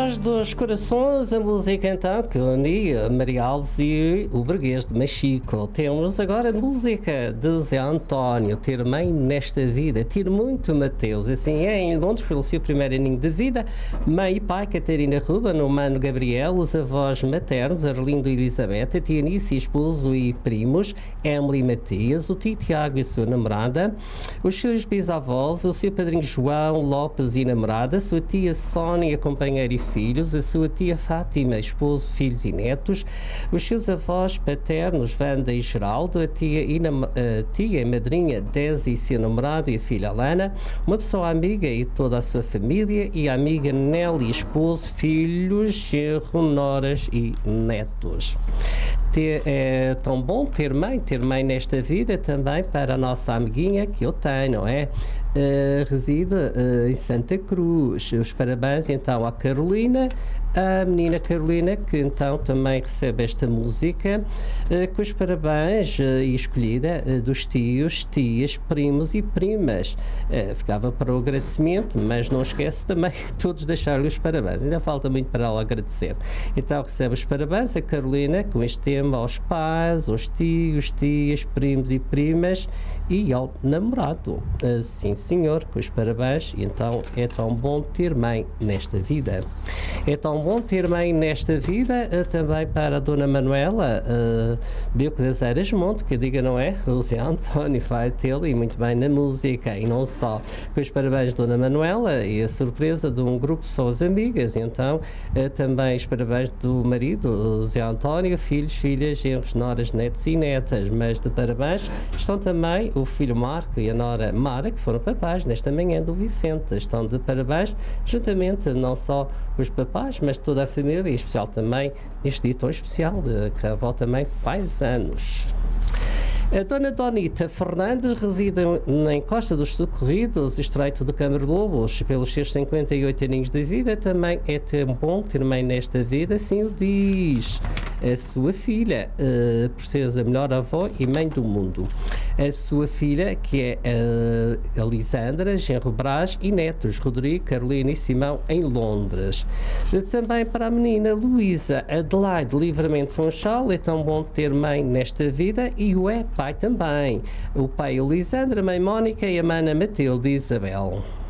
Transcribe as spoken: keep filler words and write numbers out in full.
voz dos corações, a música então que unia Maria Alves e o burguês de Machico. Temos agora a música de Zé António, Ter Mãe Nesta Vida. Ter muito, Mateus. Assim é, em Londres, pelo seu primeiro aninho de vida, mãe e pai, Catarina Ruben, o mano Gabriel, os avós maternos, Arlindo e Elizabeth, a tia Nice, esposo e primos, Emily e Matias, o tio Tiago e a sua namorada, os seus bisavós, o seu padrinho João Lopes e namorada, a sua tia Sónia, companheira e filhos, a sua tia Fátima, esposo, filhos e netos, os seus avós paternos, Wanda e Geraldo, a tia e, nam- a tia e madrinha Desi e seu namorado e a filha Alana, uma pessoa amiga e toda a sua família, e a amiga Nelly, esposo, filhos, genro, noras e netos. Ter, é tão bom ter mãe, ter mãe nesta vida também para a nossa amiguinha que eu tenho, não é? Uh, reside uh, em Santa Cruz. Os parabéns então à Carolina, a menina Carolina, que então também recebe esta música, uh, com os parabéns uh, e escolhida uh, dos tios, tias, primos e primas. Uh, ficava para o agradecimento, mas não esquece também todos deixar-lhe os parabéns. Ainda falta muito para ela agradecer. Então recebe os parabéns a Carolina com este tema aos pais, aos tios, tias, primos e primas e ao namorado. Uh, sim, senhor, com os parabéns. E então é tão bom ter mãe nesta vida. É tão bom ter mãe nesta vida uh, também para a Dona Manuela uh, Bilco das Eiras Monte, que diga, não é? O Zé António vai tê-lo e muito bem na música, e não só. Com os parabéns, Dona Manuela, e a surpresa de um grupo só as amigas. E então uh, também os parabéns do marido, o Zé António, filhos, filhas, genros, noras, netos e netas. Mas de parabéns estão também o filho Marco e a nora Mara, que foram papais nesta manhã do Vicente. Estão de parabéns, juntamente não só os papais, mas toda a família, e em especial também neste dia tão especial, de que a avó também faz anos. A Dona Donita Fernandes reside em Costa dos Socorridos, Estreito do Câmara Lobos, pelos seus cinquenta e oito aninhos de vida. Também é tão bom ter mãe nesta vida, assim o diz a sua filha, uh, por seres a melhor avó e mãe do mundo. A sua filha, que é a, a Lisandra, genro Brás e netos, Rodrigo, Carolina e Simão, em Londres. Uh, também para a menina Luísa Adelaide Livramento Funchal, é tão bom ter mãe nesta vida, e o é pai também. O pai Lisandra, a mãe Mónica e a mana Matilde Isabel.